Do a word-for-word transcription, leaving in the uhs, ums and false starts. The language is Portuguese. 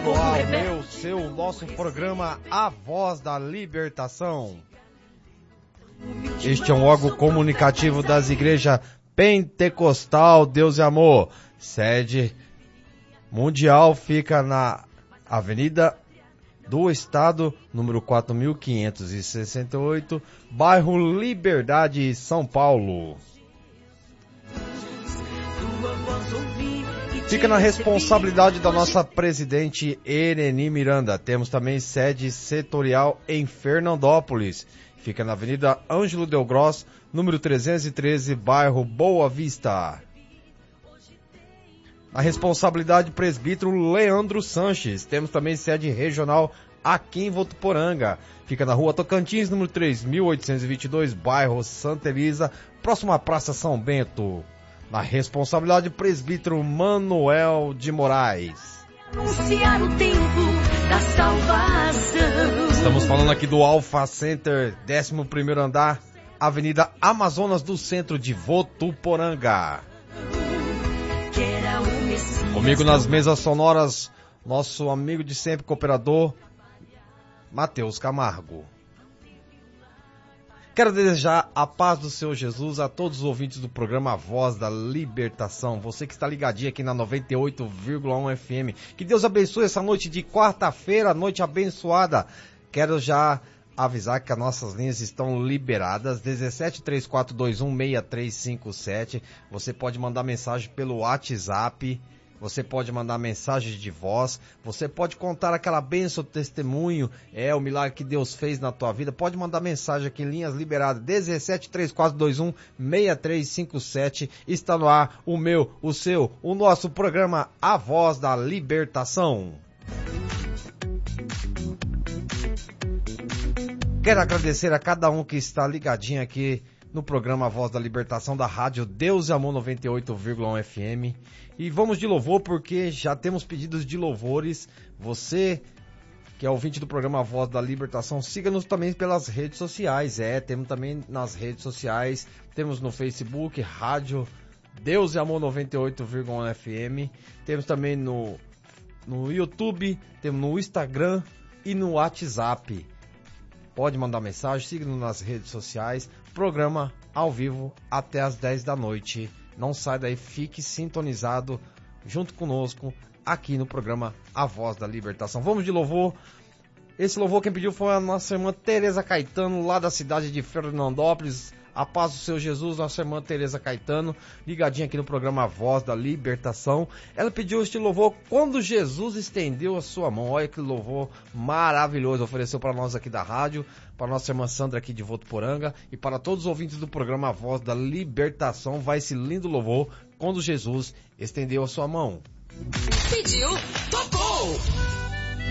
no ar, meu, seu, nosso programa A Voz da Libertação. Este é um órgão comunicativo das igrejas Pentecostal Deus e Amor. Sede mundial fica na Avenida do Estado, número quatro mil quinhentos e sessenta e oito, bairro Liberdade, São Paulo. Fica na responsabilidade da nossa presidente Ereni Miranda. Temos também sede setorial em Fernandópolis. Fica na Avenida Ângelo Delgross, número trezentos e treze, bairro Boa Vista. Na responsabilidade do presbítero Leandro Sanches. Temos também sede regional aqui em Votuporanga. Fica na Rua Tocantins, número três mil oitocentos e vinte e dois, bairro Santa Elisa, próximo à Praça São Bento. Na responsabilidade do presbítero Manuel de Moraes. Anunciar o tempo da salvação. Estamos falando aqui do Alpha Center, décimo primeiro andar, Avenida Amazonas do Centro de Votuporanga. Comigo nas mesas sonoras, nosso amigo de sempre, cooperador, Matheus Camargo. Quero desejar a paz do Senhor Jesus a todos os ouvintes do programa A Voz da Libertação. Você que está ligadinho aqui na noventa e oito vírgula um F M. Que Deus abençoe essa noite de quarta-feira, noite abençoada. Quero já avisar que as nossas linhas estão liberadas. dezessete, três quatro dois um, seis três cinco sete. Você pode mandar mensagem pelo WhatsApp. Você pode mandar mensagem de voz, você pode contar aquela bênção, testemunho, é o milagre que Deus fez na tua vida. Pode mandar mensagem aqui em linhas liberadas, dezessete, três quatro dois um, seis três cinco sete. Está no ar o meu, o seu, o nosso programa A Voz da Libertação. Quero agradecer a cada um que está ligadinho aqui no programa A Voz da Libertação da rádio Deus e Amor noventa e oito vírgula um F M. E vamos de louvor porque já temos pedidos de louvores. Você que é ouvinte do programa A Voz da Libertação, siga-nos também pelas redes sociais. É, temos também nas redes sociais, temos no Facebook, rádio Deus e Amor noventa e oito vírgula um F M. Temos também no, no YouTube, temos no Instagram e no WhatsApp. Pode mandar mensagem, siga-nos nas redes sociais. Programa ao vivo até as dez da noite. Não sai daí, fique sintonizado junto conosco aqui no programa A Voz da Libertação. Vamos de louvor. Esse louvor quem pediu foi a nossa irmã Tereza Caetano, lá da cidade de Fernandópolis. A paz do Senhor Jesus, nossa irmã Tereza Caetano, ligadinha aqui no programa A Voz da Libertação. Ela pediu este louvor quando Jesus estendeu a sua mão. Olha que louvor maravilhoso, ofereceu para nós aqui da rádio, para nossa irmã Sandra aqui de Votuporanga e para todos os ouvintes do programa A Voz da Libertação. Vai esse lindo louvor quando Jesus estendeu a sua mão. Pediu, tocou!